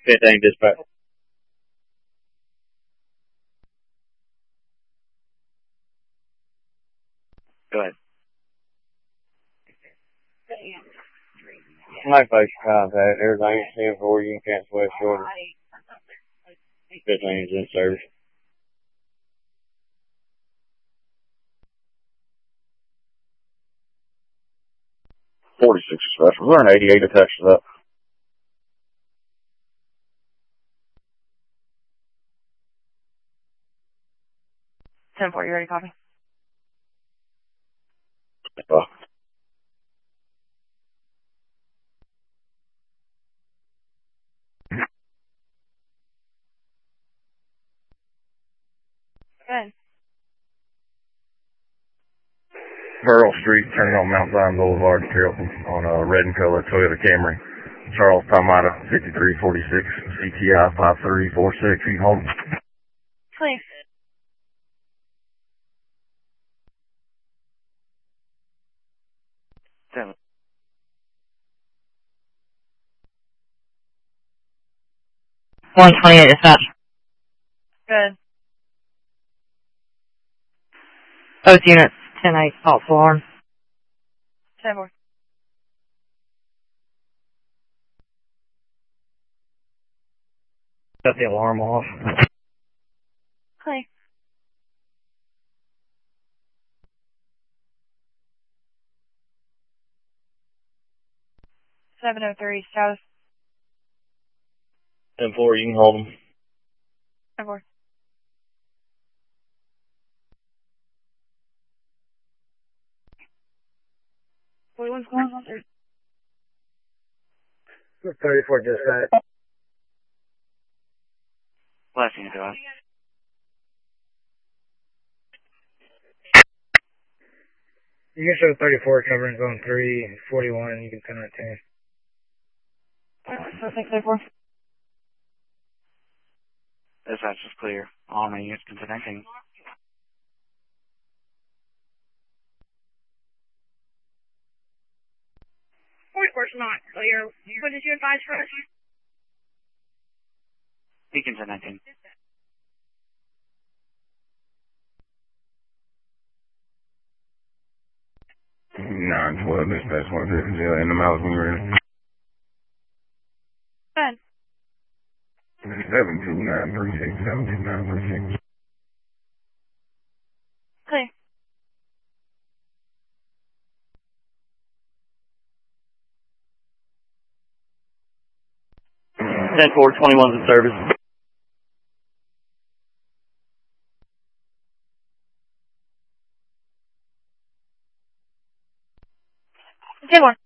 15 dispatch. Go ahead. My face contact. Everything's 10 for you. You can cancel that shorter. 15 is in service. 46 special. We're an 88 attached to that. Ten four, you ready, copy? Good. Pearl Street, turning on Mount Zion Boulevard, Carrollton, on red and color Toyota Camry. Charles Tomata, 5346, CTI 5346. You can hold them. Clear. Seven. 128 dispatch. Good. Both units, 10-8, false alarm. 10-4. Got the alarm off. Clear. 703, status. 10-4, you can hold them. 10-4. What's going on there? 34 dispatch. Last unit, go on. You can show 34 covering zone 3, 41, and you can 10 on 10. So 604. Dispatch is clear. All my units connecting. Of course not clear. What did you advise for us? Beacon 1019. Nine 12 dispatch 150 in the mouth when you're ready. Good. 72936, 72936. Clear. 10-4, 21's in service. 10-4.